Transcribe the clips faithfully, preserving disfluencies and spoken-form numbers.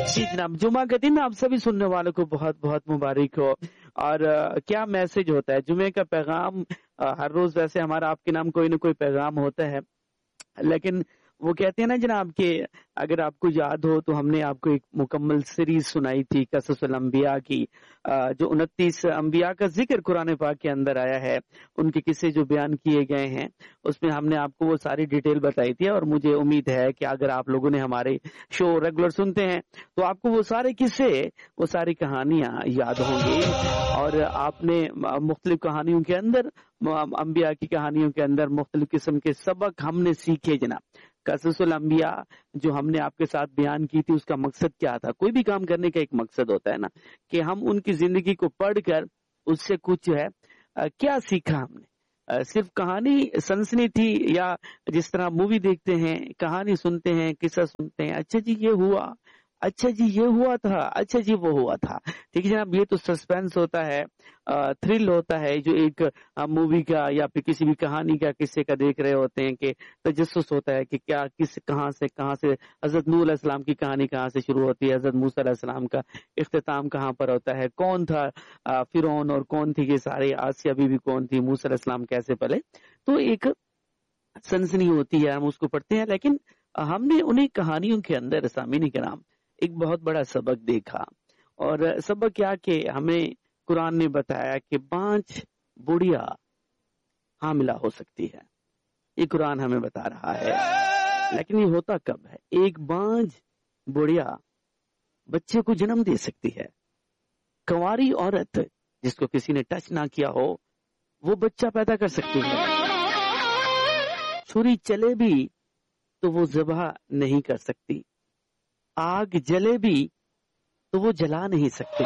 जी जनाब, जुमा के दिन आप सभी सुनने वालों को बहुत बहुत मुबारक हो। और आ, क्या मैसेज होता है जुमे का पैगाम। आ, हर रोज वैसे हमारा आपके नाम कोई ना कोई पैगाम होता है, लेकिन वो कहते हैं ना जनाब कि अगर आपको याद हो तो हमने आपको एक मुकम्मल सीरीज सुनाई थी कससुल अंबिया की, जो उनतीस अंबिया का जिक्र कुरान पाक के अंदर आया है, उनके किस्से जो बयान किए गए हैं उसमें हमने आपको वो सारी डिटेल बताई थी। और मुझे उम्मीद है कि अगर आप लोगों ने हमारे शो रेगुलर सुनते हैं तो आपको वो सारे किस्से, वो सारी कहानियां याद होंगी। और आपने मुख्तलिफ कहानियों के अंदर, अंबिया की कहानियों के अंदर मुख्तलिफ किस्म के सबक हमने सीखे जनाब। कससुल अंबिया जो हमने आपके साथ बयान की थी उसका मकसद क्या था। कोई भी काम करने का एक मकसद होता है ना, कि हम उनकी जिंदगी को पढ़कर उससे कुछ है आ, क्या सीखा हमने। आ, सिर्फ कहानी सनसनी थी, या जिस तरह मूवी देखते हैं, कहानी सुनते हैं, किस्सा सुनते हैं, अच्छा जी ये हुआ, अच्छा जी ये हुआ था, अच्छा जी वो हुआ था। ठीक है जनाब, ये तो सस्पेंस होता है, थ्रिल होता है जो एक मूवी का या फिर किसी भी कहानी का, किस्से का देख रहे होते हैं कि तजस्सुस होता है कि क्या किस कहां से कहां से हजरत नूह अलैहिस्सलाम की कहानी कहां से शुरू होती है, हजरत मूसा अलैहिस्सलाम का इख्तिताम कहां पर होता है, कौन था फिरौन और कौन थी ये सारे, आसिया बीवी कौन थी, मूसा अलैहिस्सलाम कैसे पले। तो एक सनसनी होती है, हम उसको पढ़ते हैं। लेकिन हमने उन्हीं कहानियों के अंदर सामीन कराम एक बहुत बड़ा सबक देखा। और सबक क्या कि हमें कुरान ने बताया कि पांच बुढ़िया हामिला हो सकती है, ये कुरान हमें बता रहा है। लेकिन ये होता कब है? एक बांझ बुढ़िया बच्चे को जन्म दे सकती है। कंवारी औरत जिसको किसी ने टच ना किया हो वो बच्चा पैदा कर सकती है। छुरी चले भी तो वो ज़बह नहीं कर सकती, आग जले भी तो वो जला नहीं सकती,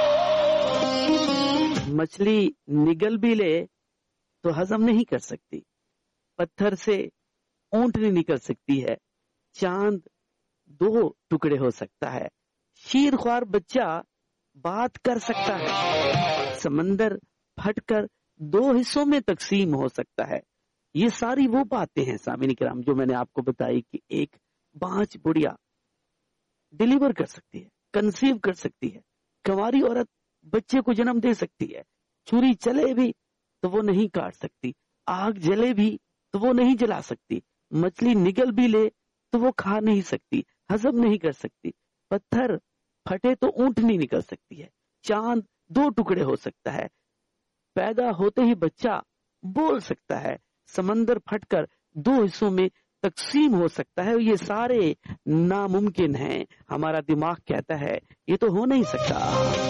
मछली निगल भी ले तो हजम नहीं कर सकती, पत्थर से ऊंट नहीं निकल सकती है, चांद दो टुकड़े हो सकता है, शीर ख्वार बच्चा बात कर सकता है, समंदर फटकर दो हिस्सों में तकसीम हो सकता है। ये सारी वो बातें हैं सामीन किराम जो मैंने आपको बताई कि एक बांझ बुढ़िया डिलीवर कर सकती है, कंसीव कर सकती है, कंवारी औरत बच्चे को जन्म दे सकती है, छुरी चले भी तो वो नहीं काट सकती, आग जले भी तो वो नहीं जला सकती, मछली निगल भी ले तो वो खा नहीं सकती, हजम नहीं कर सकती, पत्थर फटे तो ऊंट नहीं निकल सकती है, चांद दो टुकड़े हो सकता है, पैदा होते ही बच्चा बोल सकता है, समंदर फटकर दो हिस्सों में तकसीम हो सकता है। ये सारे नामुमकिन हैं, हमारा दिमाग कहता है ये तो हो नहीं सकता।